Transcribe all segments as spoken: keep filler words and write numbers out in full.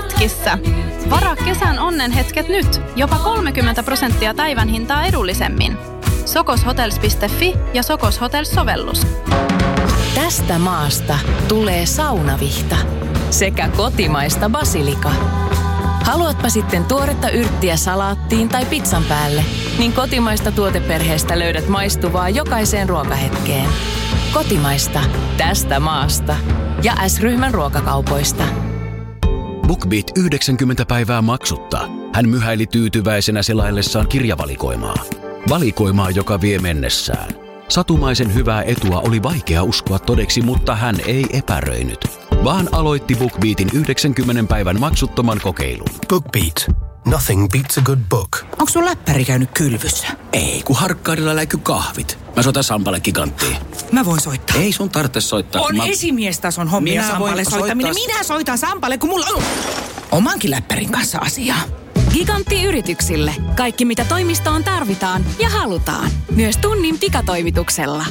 hetkissä. Varaa kesän onnenhetket nyt. Jopa kolmekymmentä prosenttia päivän hintaa edullisemmin. sokoshotels piste fi ja Sokos Hotels-sovellus. Tästä maasta tulee saunavihta sekä kotimaista basilika. Haluatpa sitten tuoretta yrttiä salaattiin tai pizzan päälle, niin kotimaista tuoteperheestä löydät maistuvaa jokaiseen ruokahetkeen. Kotimaista tästä maasta ja S-ryhmän ruokakaupoista. BookBeat yhdeksänkymmentä päivää maksutta. Hän myhäili tyytyväisenä selaillessaan kirjavalikoimaa. Valikoimaa, joka vie mennessään. Satumaisen hyvää etua oli vaikea uskoa todeksi, mutta hän ei epäröinyt, vaan aloitti BookBeatin yhdeksänkymmentä päivän maksuttoman kokeilun. BookBeat. Nothing beats a good book. Onko sun läppäri käynyt kylvyssä? Ei, kun Harkkaadilla läiky kahvit. Mä soitan Sampalle Giganttiin. Mä voin soittaa. Ei sun tarvitse soittaa. On mä... esimiestason hommia Sampalle soittaminen. Soittaa... Minä soitan Sampalle, kun mulla on omankin läppärin kanssa asiaa. Gigantti yrityksille. Kaikki mitä toimistoon tarvitaan ja halutaan. Myös tunnin pikatoimituksella.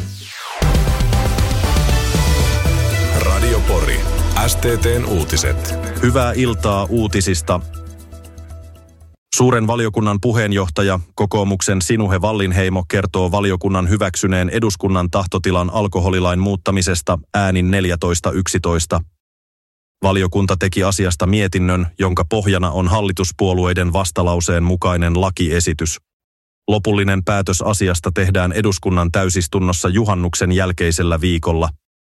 Radio Pori. S T T:n uutiset. Hyvää iltaa uutisista. Suuren valiokunnan puheenjohtaja, kokoomuksen Sinuhe Wallinheimo, kertoo valiokunnan hyväksyneen eduskunnan tahtotilan alkoholilain muuttamisesta äänin neljätoista yksitoista. Valiokunta teki asiasta mietinnön, jonka pohjana on hallituspuolueiden vastalauseen mukainen lakiesitys. Lopullinen päätös asiasta tehdään eduskunnan täysistunnossa juhannuksen jälkeisellä viikolla.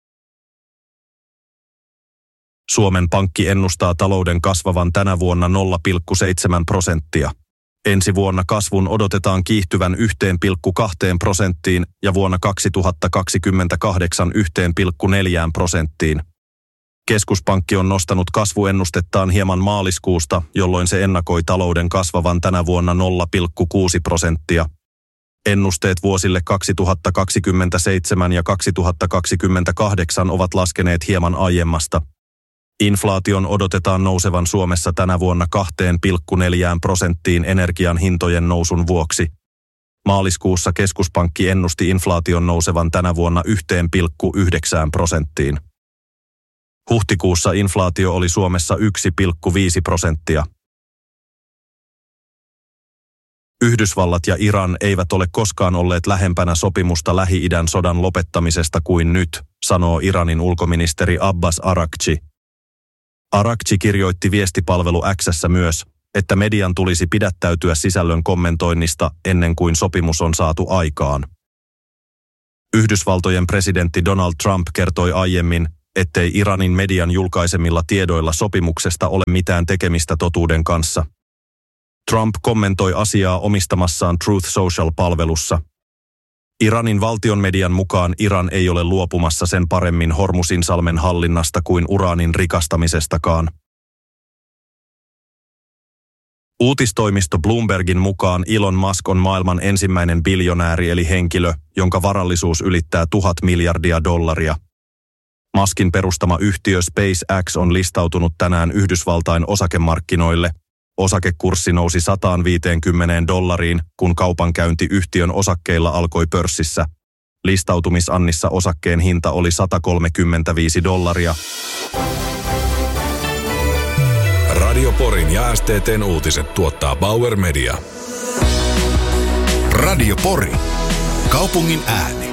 Suomen Pankki ennustaa talouden kasvavan tänä vuonna nolla pilkku seitsemän prosenttia. Ensi vuonna kasvun odotetaan kiihtyvän yksi pilkku kaksi prosenttiin ja vuonna kaksituhattakaksikymmentäkahdeksan yksi pilkku neljä prosenttiin. Keskuspankki on nostanut kasvuennustettaan hieman maaliskuusta, jolloin se ennakoi talouden kasvavan tänä vuonna nolla pilkku kuusi prosenttia. Ennusteet vuosille kaksituhattakaksikymmentäseitsemän ja kaksituhattakaksikymmentäkahdeksan ovat laskeneet hieman aiemmasta. Inflaation odotetaan nousevan Suomessa tänä vuonna kaksi pilkku neljä prosenttiin energian hintojen nousun vuoksi. Maaliskuussa keskuspankki ennusti inflaation nousevan tänä vuonna yksi pilkku yhdeksän prosenttiin. Huhtikuussa inflaatio oli Suomessa yksi pilkku viisi prosenttia. Yhdysvallat ja Iran eivät ole koskaan olleet lähempänä sopimusta Lähi-idän sodan lopettamisesta kuin nyt, sanoo Iranin ulkoministeri Abbas Araghchi. Araghchi kirjoitti viestipalvelu X:ssä myös, että median tulisi pidättäytyä sisällön kommentoinnista ennen kuin sopimus on saatu aikaan. Yhdysvaltojen presidentti Donald Trump kertoi aiemmin, ettei Iranin median julkaisemilla tiedoilla sopimuksesta ole mitään tekemistä totuuden kanssa. Trump kommentoi asiaa omistamassaan Truth Social-palvelussa. Iranin valtion median mukaan Iran ei ole luopumassa sen paremmin Hormuzinsalmen hallinnasta kuin uraanin rikastamisestakaan. Uutistoimisto Bloombergin mukaan Elon Musk on maailman ensimmäinen biljonääri eli henkilö, jonka varallisuus ylittää tuhat miljardia dollaria. Muskin perustama yhtiö SpaceX on listautunut tänään Yhdysvaltain osakemarkkinoille. Osakekurssi nousi sata viisikymmentä dollariin, kun kaupankäynti yhtiön osakkeilla alkoi pörssissä. Listautumisannissa osakkeen hinta oli sata kolmekymmentäviisi dollaria. Radio Porin ja S T T:n uutiset tuottaa Bauer Media. Radio Pori. Kaupungin ääni.